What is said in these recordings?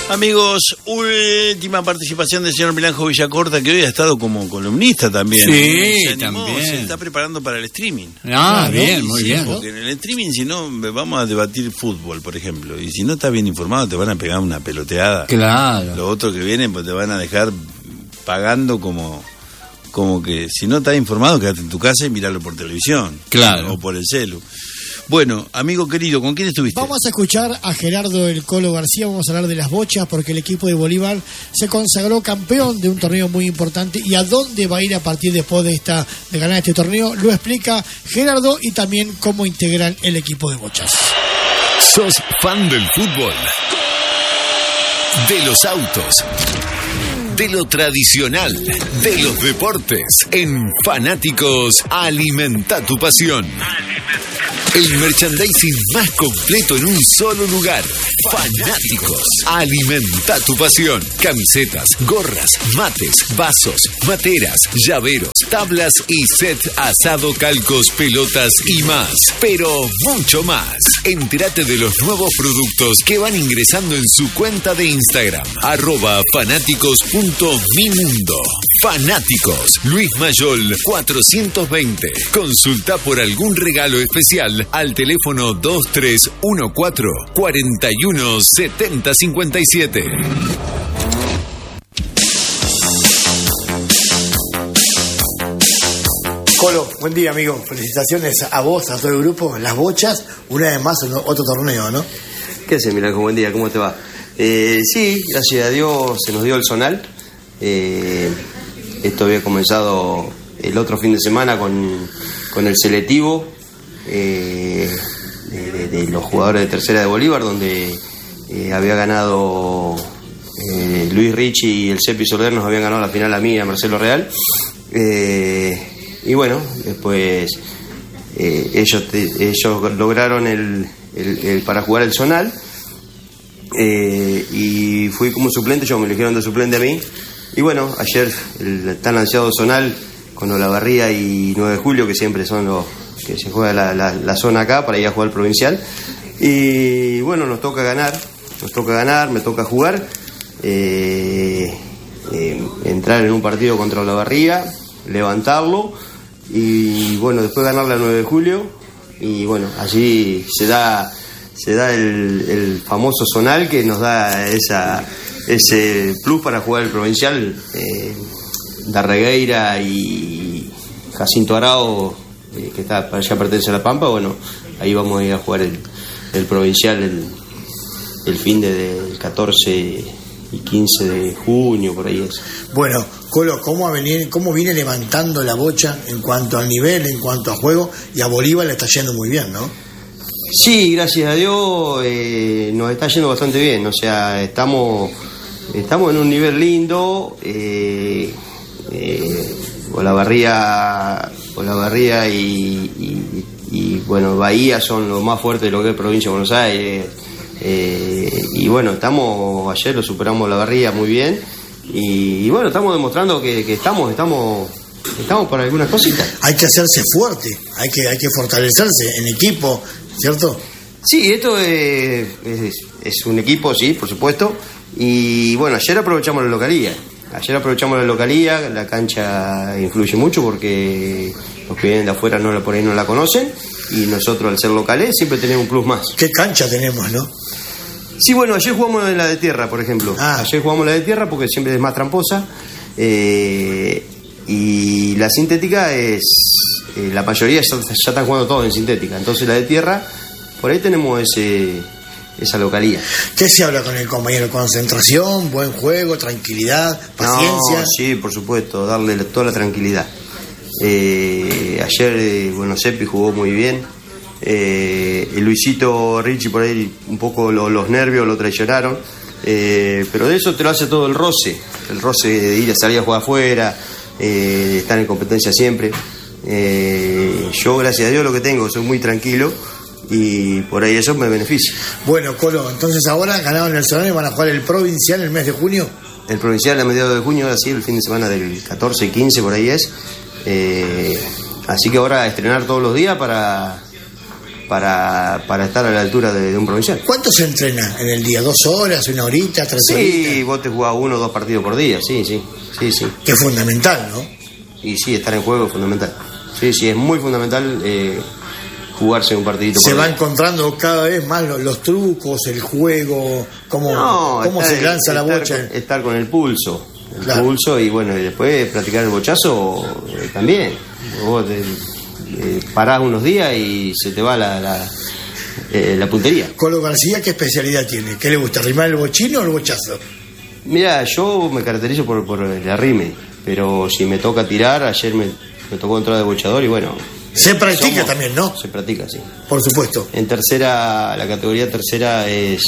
Amigos, última participación del señor Milanjo Villacorta, que hoy ha estado como columnista también. Sí, se animó, también. se está preparando para el streaming. Ah, bien, muy Sí, bien. porque en el streaming, si no, vamos a debatir fútbol, por ejemplo, y si no estás bien informado, te van a pegar una peloteada. Claro. Los otros que vienen, pues te van a dejar pagando como que si no estás informado, quédate en tu casa y míralo por televisión. Claro. O por el celu. Bueno, amigo querido, ¿con quién estuviste? Vamos a escuchar a Gerardo El Colo García, vamos a hablar de las bochas, porque el equipo de Bolívar se consagró campeón de un torneo muy importante, y a dónde va a ir a partir después de ganar este torneo, lo explica Gerardo, y también cómo integran el equipo de bochas. ¿Sos fan del fútbol? De los autos, de lo tradicional, de los deportes. En Fanáticos, alimenta tu pasión. El merchandising más completo en un solo lugar. Fanáticos, alimenta tu pasión. Camisetas, gorras, mates, vasos, materas, llaveros, tablas y set asado, calcos, pelotas y más. Pero mucho más. Entérate de los nuevos productos que van ingresando en su cuenta de Instagram. @fanáticos.mimundo. Fanáticos, Luis Mayol 420. Consulta por algún regalo especial al teléfono 2314 41 70 57. Colo, buen día, amigo. Felicitaciones a vos, a todo el grupo. Las bochas, una vez más, otro torneo, ¿no? ¿Qué haces, Milanjo? Buen día, ¿cómo te va? Sí, gracias a Dios se nos dio el zonal. Esto había comenzado el otro fin de semana con el selectivo de los jugadores de tercera de Bolívar, donde había ganado Luis Ricci y el Cepi Soler, nos habían ganado la final a mí y a Marcelo Real. Y bueno, después ellos lograron el para jugar el zonal, y fui como suplente, me eligieron de suplente a mí. Y bueno, ayer el tan ansiado zonal con Olavarría y 9 de Julio, que siempre son los que se juega la zona acá para ir a jugar el provincial. Y bueno, nos toca ganar, me toca jugar, entrar en un partido contra Olavarría, levantarlo y bueno, después ganar la 9 de Julio. Y bueno, allí se da el famoso zonal que nos da ese plus para jugar el provincial. Darregueira y Jacinto Arao, que ya pertenece a La Pampa, bueno, ahí vamos a ir a jugar el provincial el fin del 14 y 15 de junio, por ahí es. Bueno, Colo, ¿cómo viene levantando la bocha en cuanto al nivel, en cuanto a juego? Y a Bolívar le está yendo muy bien, ¿no? Sí, gracias a Dios nos está yendo bastante bien. O sea, estamos en un nivel lindo. Olavarría y bueno, Bahía son los más fuertes de lo que es provincia de Buenos Aires. Y bueno, ayer lo superamos Olavarría muy bien. Y bueno, estamos demostrando que estamos para algunas cositas. Hay que hacerse fuerte, hay que fortalecerse en equipo, ¿cierto? Sí, esto es un equipo, sí, por supuesto. Y bueno, ayer aprovechamos la localía, la cancha influye mucho porque los que vienen de afuera por ahí no la conocen, y nosotros al ser locales siempre tenemos un plus más. ¿Qué cancha tenemos, no? Sí, bueno, ayer jugamos en la de tierra, por ejemplo. Ayer jugamos en la de tierra porque siempre es más tramposa, y la sintética la mayoría ya están jugando todos en sintética, entonces la de tierra, por ahí tenemos esa localía. ¿Qué se habla con el compañero? ¿Concentración, buen juego, tranquilidad, paciencia? No, sí, por supuesto, darle toda la tranquilidad. Ayer, Cepi jugó muy bien. El Luisito Ricci por ahí un poco los nervios lo traicionaron. Pero de eso te lo hace todo el roce de salir a jugar afuera, estar en competencia siempre. Yo, gracias a Dios, lo que tengo, soy muy tranquilo, y por ahí eso me beneficia. Bueno, Colo, entonces ahora ganaron el zonal y van a jugar el provincial el mes de junio. El provincial a mediados de junio, ahora sí, el fin de semana del 14 y 15 por ahí es. Así que ahora a estrenar todos los días para para estar a la altura de un provincial. ¿Cuánto se entrena en el día? ¿2 horas, 1 horita, 3 horitas? Sí, vos te jugás 1 o 2 partidos por día, sí. Que es fundamental, ¿no? Y sí, estar en juego es fundamental. Sí, es muy fundamental jugarse un partidito. Se va encontrando cada vez más los trucos, el juego, cómo se lanza la bocha. Estar con el pulso. Claro. Pulso y bueno, y después practicar el bochazo también. Vos parás unos días y se te va la puntería. Colo García, ¿qué especialidad tiene? ¿Qué le gusta, arrimar el bochino o el bochazo? Mirá, yo me caracterizo por el arrime, pero si me toca tirar, ayer me tocó entrar de bochador y bueno. Se practica también, ¿no? Se practica, sí. Por supuesto. En tercera, la categoría tercera es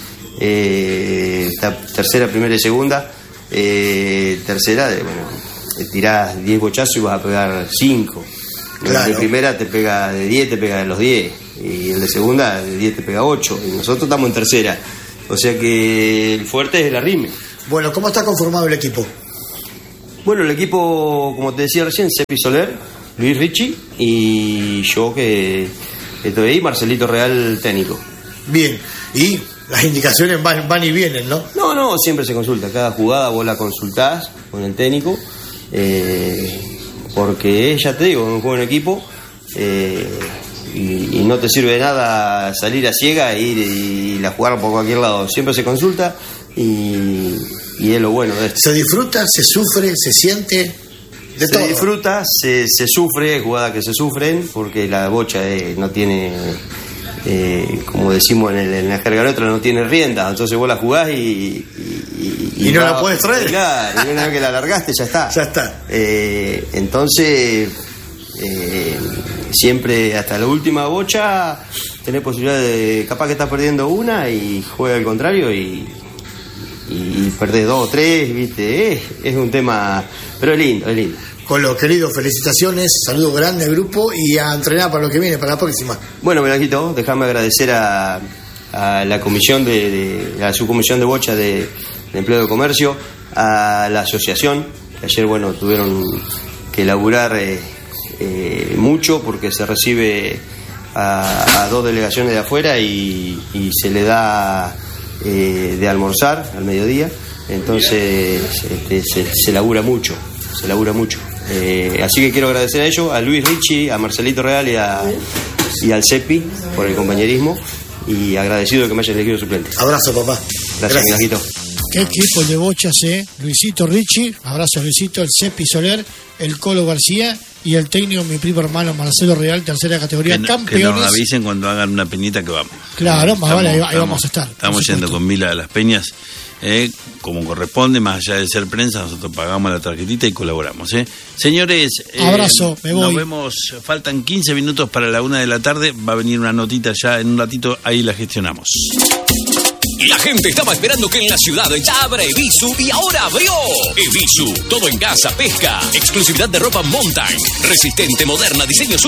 tercera, primera y segunda. Tercera, tirás 10 bochazos y vas a pegar 5. Claro. El de primera te pega de 10, te pega de los 10. Y el de segunda, de 10 te pega 8. Y nosotros estamos en tercera. O sea que el fuerte es el arrime. Bueno, ¿cómo está conformado el equipo? Bueno, el equipo, como te decía recién, Sepi Soler, Luis Ricci y yo que estoy ahí, Marcelito Real, técnico. Bien, y las indicaciones van y vienen, ¿no? No, siempre se consulta. Cada jugada vos la consultás con el técnico, porque ya te digo, es un juego en equipo, y no te sirve de nada salir a ciega e ir y la jugar por cualquier lado. Siempre se consulta y es lo bueno de esto. Se disfruta, se sufre, se siente, de todo. Se disfruta, se sufre, hay jugadas que se sufren, porque la bocha no tiene, como decimos en la jerga nuestra, no tiene rienda. Entonces vos la jugás y no la podés traer. Claro, y una vez que la largaste ya está. Ya está. Entonces, siempre hasta la última bocha tenés posibilidad de, capaz que estás perdiendo una y juega al contrario y perdés 2 o 3, ¿viste? Es un tema, pero es lindo. Colo, querido, felicitaciones, saludo grande al grupo y a entrenar para lo que viene, para la próxima. Bueno, Melanquito, déjame agradecer a la comisión a la subcomisión de bocha de empleo de comercio, a la asociación, que ayer, bueno, tuvieron que laburar mucho porque se recibe a 2 delegaciones de afuera y se le da de almorzar al mediodía, entonces se labura mucho. Así que quiero agradecer a ellos, a Luis Ricci, a Marcelito Real y al Cepi por el compañerismo, y agradecido de que me hayan elegido suplente. Abrazo, papá. Gracias. Milagito. Qué equipo de bochas, Luisito Ricci, abrazo Luisito, el Cepi Soler, el Colo García y el técnico, mi primo hermano Marcelo Real, tercera categoría, campeones. Que nos avisen cuando hagan una peñita que vamos. Claro, más vale, ahí vamos a estar. Estamos yendo con Mila a las peñas, como corresponde, más allá de ser prensa, nosotros pagamos la tarjetita y colaboramos. Señores, abrazo, me voy. Nos vemos, faltan 15 minutos para la 1 de la tarde, va a venir una notita ya en un ratito, ahí la gestionamos. La gente estaba esperando que en la ciudad ya abra Evisu y ahora abrió. Evisu, todo en casa, pesca, exclusividad de ropa Mountain, resistente, moderna, diseño